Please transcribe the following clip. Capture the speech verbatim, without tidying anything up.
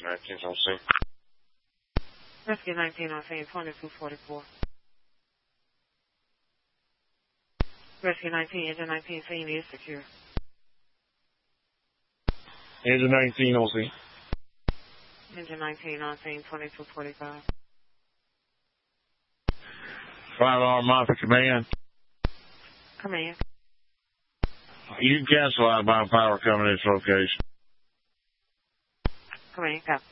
nineteen's on scene. Rescue nineteen on scene, twenty-two forty-four. Rescue nineteen, engine nineteen, scene is secure. Engine nineteen on scene. Engine nineteen on scene, twenty-two forty-five. Five Arm Mafia Command. Command. You can cancel outbound power coming to this location. Command, copy.